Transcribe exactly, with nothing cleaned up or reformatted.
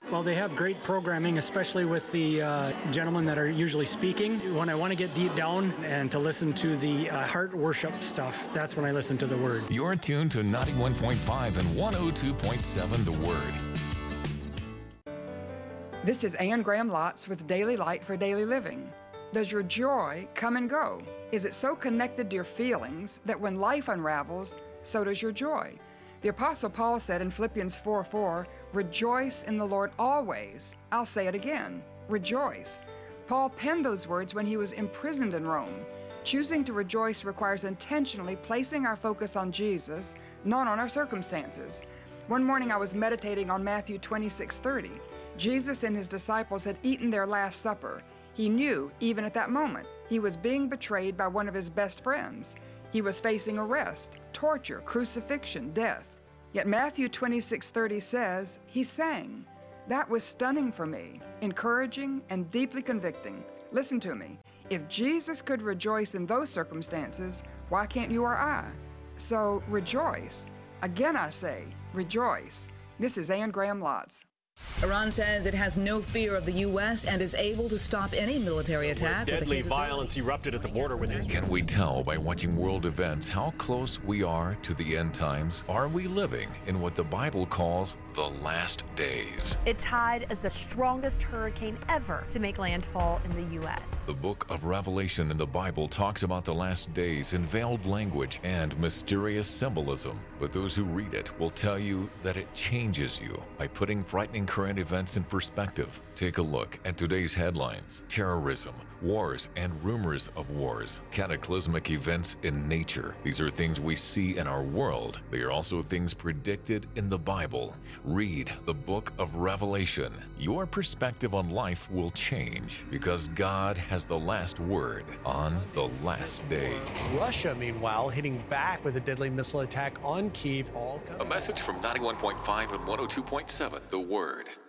Well, they have great programming, especially with the uh, gentlemen that are usually speaking. When I want to get deep down and to listen to the uh, heart worship stuff, that's when I listen to the Word. You're tuned to ninety-one point five and one oh two point seven The Word. This is Anne Graham Lotz with Daily Light for Daily Living. Does your joy come and go? Is it so connected to your feelings that when life unravels, so does your joy? The Apostle Paul said in Philippians four four, "Rejoice in the Lord always." I'll say it again, rejoice. Paul penned those words when he was imprisoned in Rome. Choosing to rejoice requires intentionally placing our focus on Jesus, not on our circumstances. One morning I was meditating on Matthew twenty-six thirty. Jesus and his disciples had eaten their Last Supper. He knew, even at that moment, he was being betrayed by one of his best friends. He was facing arrest, torture, crucifixion, death. Yet Matthew twenty-six thirty says, he sang. That was stunning for me, encouraging and deeply convicting. Listen to me. If Jesus could rejoice in those circumstances, why can't you or I? So rejoice. Again I say, rejoice. This is Anne Graham Lotz. Iran says it has no fear of the U S and is able to stop any military attack. Where deadly violence erupted at the border with Israel. Can we tell by watching world events how close we are to the end times? Are we living in what the Bible calls the last days? It tied as the strongest hurricane ever to make landfall in the U S. The book of Revelation in the Bible talks about the last days in veiled language and mysterious symbolism. But those who read it will tell you that it changes you by putting frightening current events in perspective. Take a look at today's headlines: terrorism, wars and rumors of wars, cataclysmic events in nature. These are things we see in our world. They are also things predicted in the Bible. Read the book of Revelation. Your perspective on life will change because God has the last word on the last days. Russia, meanwhile, hitting back with a deadly missile attack on Kyiv. All A message from ninety-one point five and one oh two point seven The Word.